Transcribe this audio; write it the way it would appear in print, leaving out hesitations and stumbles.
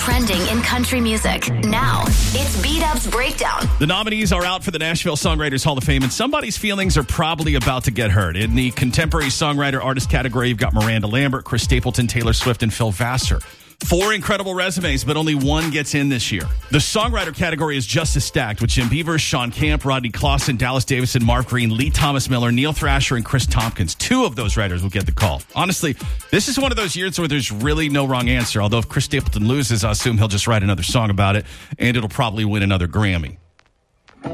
trending in country music. Now, it's B-Dub's Breakdown. The nominees are out for the Nashville Songwriters Hall of Fame, and somebody's feelings are probably about to get hurt. In the contemporary songwriter artist category, you've got Miranda Lambert, Chris Stapleton, Taylor Swift, and Phil Vassar. 4 incredible resumes, but only 1 gets in this year. The songwriter category is just as stacked, with Jim Beavers, Sean Camp, Rodney Clawson, Dallas Davison, Marv Green, Lee Thomas Miller, Neil Thrasher, and Chris Tompkins. 2 of those writers will get the call. Honestly, this is one of those years where there's really no wrong answer, although if Chris Stapleton loses, I assume he'll just write another song about it, and it'll probably win another Grammy.